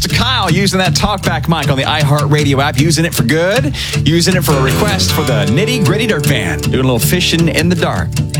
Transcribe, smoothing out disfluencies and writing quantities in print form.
to Kyle using that talkback mic on the iHeartRadio app, using it for good, using it for a request for the Nitty Gritty Dirt Band, doing a little fishing in the dark.